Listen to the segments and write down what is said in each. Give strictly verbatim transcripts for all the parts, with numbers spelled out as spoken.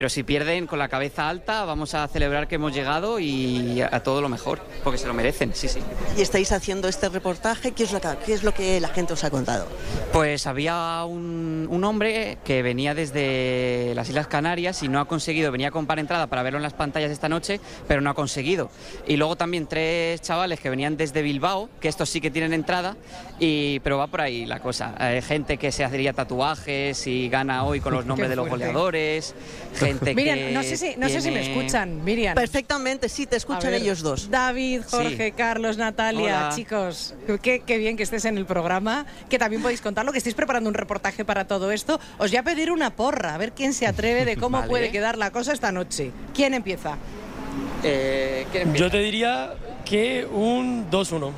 Pero si pierden con la cabeza alta, vamos a celebrar que hemos llegado y a todo lo mejor, porque se lo merecen, sí, sí. ¿Y estáis haciendo este reportaje? ¿Qué es lo que, qué es lo que la gente os ha contado? Pues había un, un hombre que venía desde las Islas Canarias y no ha conseguido, venía a comprar entrada para verlo en las pantallas esta noche, pero no ha conseguido. Y luego también tres chavales que venían desde Bilbao, que estos sí que tienen entrada, y, pero va por ahí la cosa. Hay gente que se haría tatuajes y gana hoy con los nombres de los goleadores, gente Miriam, que no sé si, no tiene... sé si me escuchan, Miriam. Perfectamente, sí, te escuchan ellos dos. David, Jorge, Sí. Carlos, Natalia, Hola. chicos, qué, qué bien que estés en el programa, que también podéis contarlo, que estáis preparando un reportaje para todo esto. Os voy a pedir una porra, a ver quién se atreve de cómo Vale. puede quedar la cosa esta noche. ¿Quién empieza? Eh, ¿quién empieza? Yo te diría que un dos uno.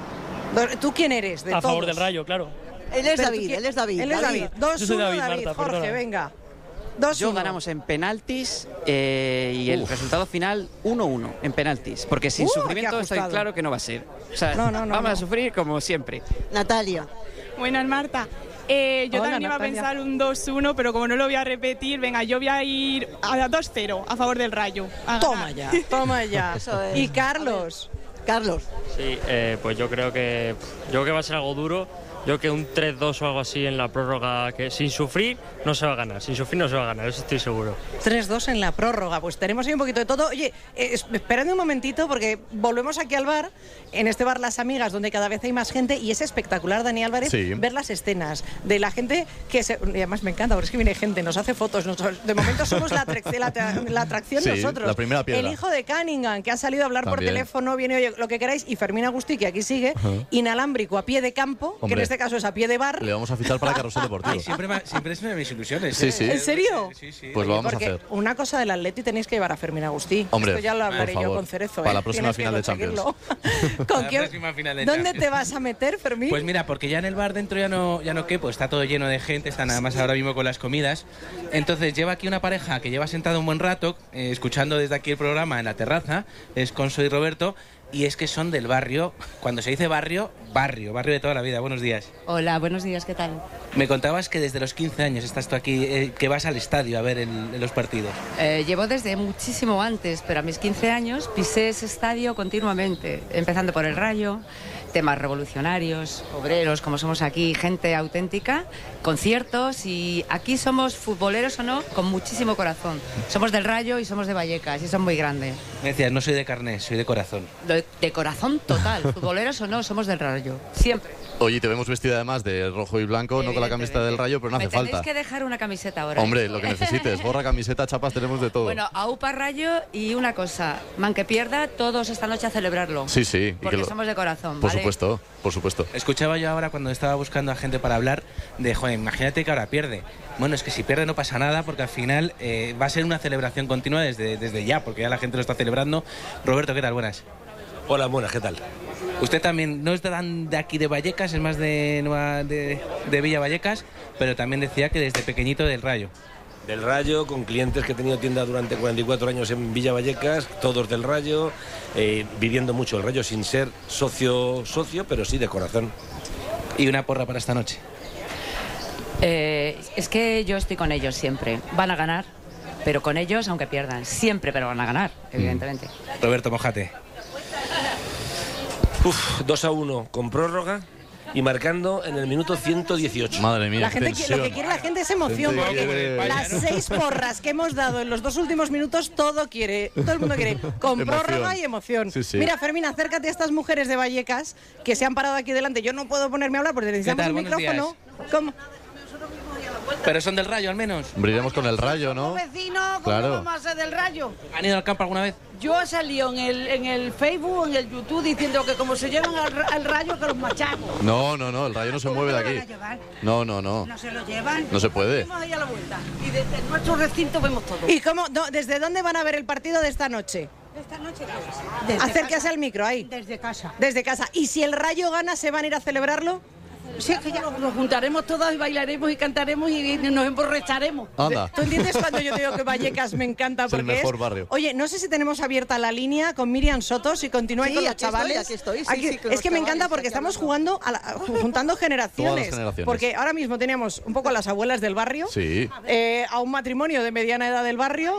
Do- ¿Tú quién eres? De A favor todos? del Rayo, claro. Él es Pero tú David, quién- él es David. Él es David. dos Yo soy uno, David, David, Marta, Jorge, perdona. venga. dos Yo uno. ganamos en penaltis eh, y el resultado final uno uno en penaltis, porque sin Uh, sufrimiento qué estoy ajustado. claro que no va a ser. O sea, No, no, no, vamos no. a sufrir como siempre. Natalia. Buenas, Marta. Eh, yo Hola, también iba a Natalia. pensar un dos uno, pero como no lo voy a repetir, venga, yo voy a ir a dos cero a favor del Rayo. A Toma ganar. ya, toma ya. Eso es. Y Carlos. Carlos. Sí, eh, pues yo creo que yo creo que va a ser algo duro. Yo creo que un tres dos o algo así en la prórroga, que sin sufrir no se va a ganar, sin sufrir no se va a ganar, eso estoy seguro. tres dos en la prórroga, pues tenemos ahí un poquito de todo. Oye, eh, es- esperadme un momentito porque volvemos aquí al bar, en este bar Las Amigas, donde cada vez hay más gente y es espectacular, Dani Álvarez, Sí. ver las escenas de la gente que se... Y además me encanta, porque es que viene gente, nos hace fotos, nos- de momento somos la, atracción- la, tra- la atracción Sí, nosotros. la primera piedra. El hijo de Cunningham, que ha salido a hablar por También. teléfono, viene oye, lo que queráis, y Fermín Agustí, que aquí sigue, inalámbrico a pie de campo, que en Hombre. este caso es a pie de bar. Le vamos a fichar para Carrusel Deportivo. Ay, siempre, me- siempre es una de mis ilusiones. Sí, ¿eh? sí. ¿En serio? Sí, sí. Pues lo vamos a Porque hacer. una cosa del Atleti tenéis que llevar a Fermín Agustí. Hombre, Esto ya lo hablaré por yo favor. con Cerezo. Para ¿eh? la próxima Tienes que final de Champions. conseguirlo. ¿Con La quién- próxima final de ¿Dónde Champions. te vas a meter, Fermín? Pues mira, porque ya en el bar dentro ya no, ya no quepo, está todo lleno de gente, está nada más ahora mismo con las comidas. Entonces lleva aquí una pareja que lleva sentada un buen rato, eh, escuchando desde aquí el programa en la terraza, es Conso y Roberto, y es que son del barrio, cuando se dice barrio, barrio, barrio de toda la vida. Buenos días. Hola, buenos días, ¿qué tal? Me contabas que desde los quince años estás tú aquí, eh, que vas al estadio a ver el- los partidos. Eh, llevo desde muchísimo antes, pero a mis quince años pisé ese estadio continuamente, empezando por el Rayo, temas revolucionarios, obreros, como somos aquí, gente auténtica, conciertos, y aquí somos futboleros o no, con muchísimo corazón. Somos del Rayo y somos de Vallecas, y eso es muy grande. Me decías, no soy de carné, soy de corazón. De, de corazón total, futboleros o no, somos del Rayo, siempre. Oye, te vemos vestida además de rojo y blanco, no con la camiseta del Rayo, pero no hace Me tenéis falta. que dejar una camiseta ahora. Hombre, lo que necesites, gorra, camiseta, chapas, tenemos de todo. Bueno, aupa Rayo, y una cosa, man que pierda, todos esta noche a celebrarlo. Sí, sí. y Porque que lo- somos de corazón, Por ¿vale? supuesto, por supuesto. Escuchaba yo ahora cuando estaba buscando a gente para hablar de, joder, imagínate que ahora pierde. Bueno, es que si pierde no pasa nada porque al final eh, va a ser una celebración continua desde, desde ya, porque ya la gente lo está celebrando. Roberto, ¿qué tal? Buenas. Hola, buenas, ¿qué tal? Usted también no es tan de aquí de Vallecas, es más de, Nueva- de, de Villa Vallecas, pero también decía que desde pequeñito del Rayo. Del Rayo, con clientes que he tenido tienda durante cuarenta y cuatro años en Villa Vallecas, todos del Rayo, eh, viviendo mucho el Rayo sin ser socio, socio, pero sí de corazón. Y una porra para esta noche. Eh, es que yo estoy con ellos siempre. Van a ganar, pero con ellos, aunque pierdan. Siempre, pero van a ganar, evidentemente. Roberto, mojate. Uf, dos a uno con prórroga y marcando en el minuto ciento dieciocho. Madre mía, La qué gente, qui- lo que tensión. quiere la gente es emoción. Gente Porque quiere- las seis porras que hemos dado en los dos últimos minutos, todo quiere, todo el mundo quiere, con Emoción. prórroga y emoción. Sí, sí. Mira, Fermín, acércate a estas mujeres de Vallecas que se han parado aquí delante. Yo no puedo ponerme a hablar porque necesitamos tal? un Buenos micrófono. ¿Cómo? Pero son del Rayo al menos. Hombre, iremos con el Rayo, ¿no? Vecino, ¿cómo Claro. vamos a ser del Rayo? ¿Han ido al campo alguna vez? Yo he salido en el, en el Facebook, en el YouTube, diciendo que como se llevan al, ra- al Rayo, que los machaco. No, no, no, el Rayo no se mueve de ¿Cómo lo van a aquí. llevar? No, no, no. No se lo llevan. No se puede. Vamos ahí a la vuelta. Y desde nuestro recinto vemos todo. ¿Y cómo, no, desde dónde van a ver el partido de esta noche? Esta noche, desde Acérquese casa. al micro ahí. Desde casa. Desde casa. ¿Y si el Rayo gana, se van a ir a celebrarlo? Sí, es que ya nos, nos juntaremos todas y bailaremos y cantaremos y, y nos emborracharemos. Anda. ¿Tú entiendes cuando yo te digo que Vallecas me encanta? Es el Porque mejor barrio. Oye, no sé si tenemos abierta la línea con Miriam Soto, si continúa Sí, con los aquí estoy, chavales. aquí estoy, sí, Aquí- sí, con es los que me chavales, encanta porque aquí estamos hablando. jugando, a la- juntando generaciones, Todas las generaciones. Porque ahora mismo teníamos un poco a las abuelas del barrio, Sí. eh, a un matrimonio de mediana edad del barrio